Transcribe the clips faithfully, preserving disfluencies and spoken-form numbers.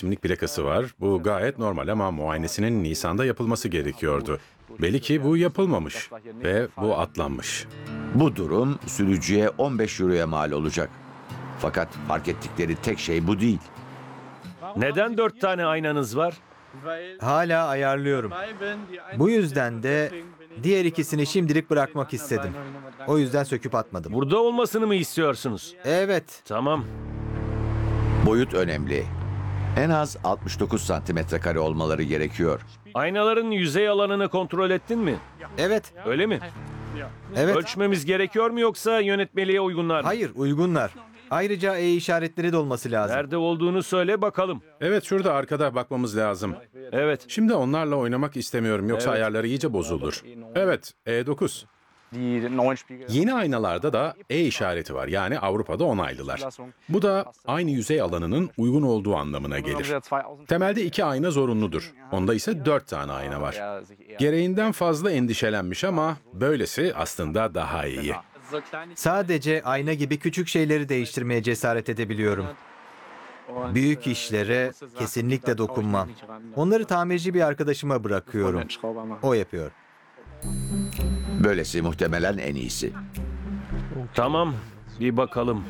mevsimlik plakası var. Bu gayet normal ama muayenesinin Nisan'da yapılması gerekiyordu. Belli ki bu yapılmamış ve bu atlanmış. Bu durum sürücüye on beş euroya mal olacak. Fakat fark ettikleri tek şey bu değil. Neden dört tane aynanız var? Hala ayarlıyorum. Bu yüzden de diğer ikisini şimdilik bırakmak istedim. O yüzden söküp atmadım. Burada olmasını mı istiyorsunuz? Evet, Tamam. Boyut önemli. En az altmış dokuz santimetre kare olmaları gerekiyor. Aynaların yüzey alanını kontrol ettin mi? evet, Öyle mi? evet. Ölçmemiz gerekiyor mu yoksa yönetmeliğe uygunlar mı? Hayır, uygunlar. Ayrıca E işaretleri de olması lazım. Nerede olduğunu söyle bakalım. Evet, şurada arkada bakmamız lazım. Evet. Şimdi onlarla oynamak istemiyorum yoksa Evet. ayarları iyice bozulur. Evet, E dokuz. Yeni aynalarda da E işareti var, yani Avrupa'da onaylılar. Bu da aynı yüzey alanının uygun olduğu anlamına gelir. Temelde iki ayna zorunludur. Onda ise dört tane ayna var. Gereğinden fazla endişelenmiş ama böylesi aslında daha iyi. Sadece ayna gibi küçük şeyleri değiştirmeye cesaret edebiliyorum. Büyük işlere kesinlikle dokunmam. Onları tamirci bir arkadaşıma bırakıyorum. O yapıyor. Böylesi muhtemelen en iyisi. Tamam. Bir bakalım.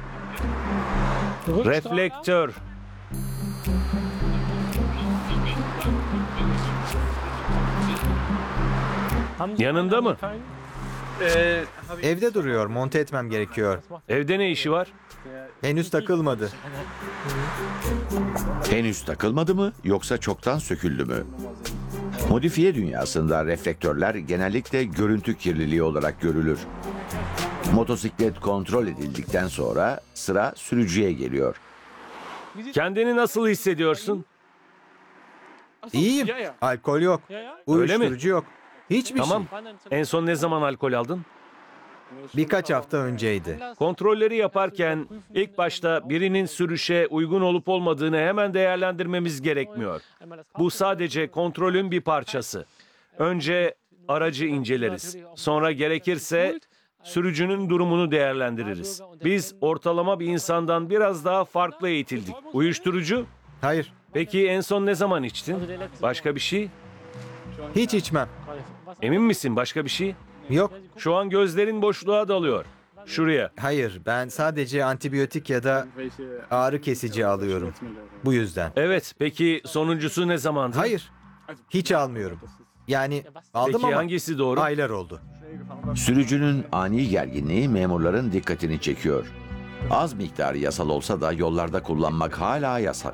Reflektör. Yanında mı? Evde duruyor, monte etmem gerekiyor. Evde ne işi var? Henüz takılmadı. Henüz takılmadı mı yoksa çoktan söküldü mü? Modifiye dünyasında reflektörler genellikle görüntü kirliliği olarak görülür. Motosiklet kontrol edildikten sonra sıra sürücüye geliyor. Kendini nasıl hissediyorsun? İyiyim. Alkol yok. Uyuşturucu yok. Hiçbir Tamam. şey. En son ne zaman alkol aldın? Birkaç hafta önceydi. Kontrolleri yaparken ilk başta birinin sürüşe uygun olup olmadığını hemen değerlendirmemiz gerekmiyor. Bu sadece kontrolün bir parçası. Önce aracı inceleriz. Sonra gerekirse sürücünün durumunu değerlendiririz. Biz ortalama bir insandan biraz daha farklı eğitildik. Uyuşturucu? Hayır, Peki en son ne zaman içtin? Başka bir şey? hiç içmem. Emin misin başka bir şey? Yok, Şu an gözlerin boşluğa dalıyor. Şuraya. hayır. Ben sadece antibiyotik ya da ağrı kesici alıyorum. Bu yüzden. Evet, peki sonuncusu ne zamandı? Hayır, hiç almıyorum. Yani aldım Peki ama hangisi doğru? aylar oldu. Sürücünün ani gerginliği memurların dikkatini çekiyor. Az miktarı yasal olsa da yollarda kullanmak hala yasak.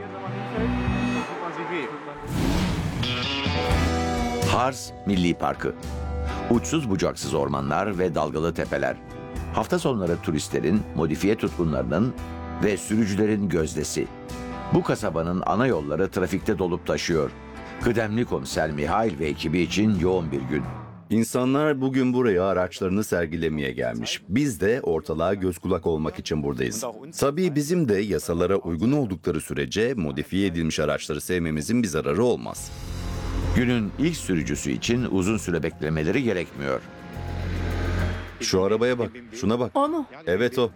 Harz Milli Parkı. Uçsuz bucaksız ormanlar ve dalgalı tepeler. Hafta sonları turistlerin, modifiye tutkunlarının ve sürücülerin gözdesi. Bu kasabanın ana yolları trafikte dolup taşıyor. Kıdemli komiser Mihail ve ekibi için yoğun bir gün. İnsanlar bugün buraya araçlarını sergilemeye gelmiş. Biz de ortalığa göz kulak olmak için buradayız. Tabii bizim de yasalara uygun oldukları sürece modifiye edilmiş araçları sevmemizin bir zararı olmaz. Günün ilk sürücüsü için uzun süre beklemeleri gerekmiyor. Şu arabaya bak, şuna bak. O mu? Evet o.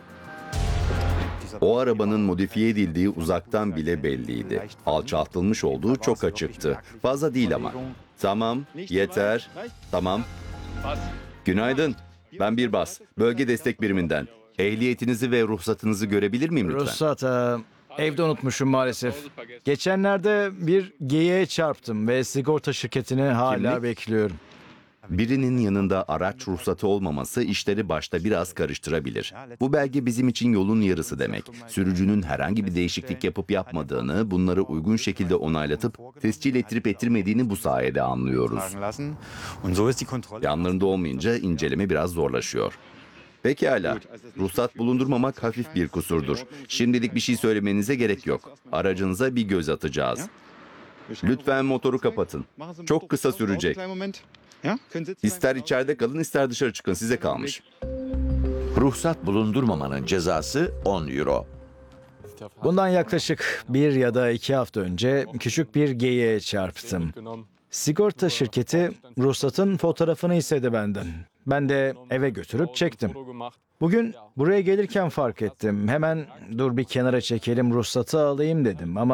O arabanın modifiye edildiği uzaktan bile belliydi. Alçaltılmış olduğu çok açıktı. Fazla değil ama. Tamam, yeter. Tamam. Günaydın. Ben bir bas. Bölge destek biriminden. Ehliyetinizi ve ruhsatınızı görebilir miyim lütfen? Ruhsat, e, evde unutmuşum maalesef. Geçenlerde bir geyiğe çarptım ve sigorta şirketini hala Kimlik? bekliyorum. Birinin yanında araç ruhsatı olmaması işleri başta biraz karıştırabilir. Bu belge bizim için yolun yarısı demek. Sürücünün herhangi bir değişiklik yapıp yapmadığını, bunları uygun şekilde onaylatıp tescil ettirip ettirmediğini bu sayede anlıyoruz. Yanlarında olmayınca inceleme biraz zorlaşıyor. Pekala. Ruhsat bulundurmamak hafif bir kusurdur. Şimdilik bir şey söylemenize gerek yok. Aracınıza bir göz atacağız. Lütfen motoru kapatın. Çok kısa sürecek. İster içeride kalın, ister dışarı çıkın. Size kalmış. Ruhsat bulundurmamanın cezası on euro. Bundan yaklaşık bir ya da iki hafta önce küçük bir geyiğe çarptım. Sigorta şirketi ruhsatın fotoğrafını istedi benden. Ben de eve götürüp çektim. Bugün buraya gelirken fark ettim. Hemen dur bir kenara çekelim ruhsatı alayım dedim ama